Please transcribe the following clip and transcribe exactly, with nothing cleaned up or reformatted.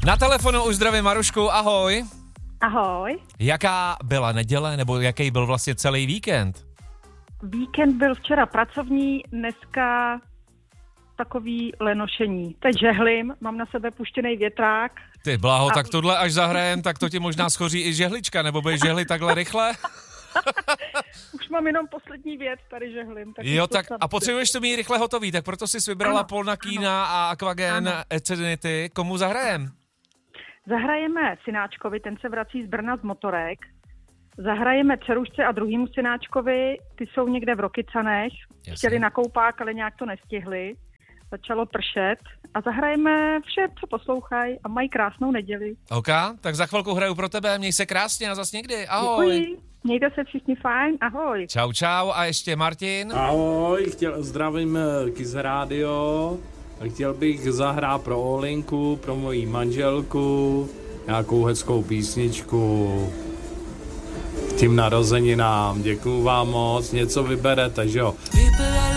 Na telefonu už zdravím Marušku, ahoj. Ahoj. Jaká byla neděle, nebo jaký byl vlastně celý víkend? Víkend byl včera pracovní, dneska takový lenošení. Teď žehlím, mám na sebe puštěný větrák. Ty bláho, a... tak tohle až zahrajem, tak to ti možná schoří i žehlička, nebo budeš žehlit takhle rychle? Už mám jenom poslední věc, tady žehlím. Tak jo, tak a potřebuješ to mít rychle hotový, tak proto jsi vybrala ano, Polnakína a Aquagen Ecenity. Komu zahrajem? Zahrajeme synáčkovi, ten se vrací z Brna z motorek. Zahrajeme dcerušce a druhýmu synáčkovi, ty jsou někde v Rokycanech. Jasně. Chtěli na koupák, ale nějak to nestihli. Začalo pršet a zahrajeme vše, co poslouchají a mají krásnou neděli. OK, tak za chvilku hraju pro tebe, měj se krásně a zas někdy, ahoj. Děkuji, mějte se všichni fajn, ahoj. Čau, čau a ještě Martin. Ahoj, chtěl, zdravím Kiss Radio. Chtěl bych zahrát pro Olinku, pro moji manželku, nějakou hezkou písničku k tím narozeninám. Děkuju vám moc, něco vyberete, že jo?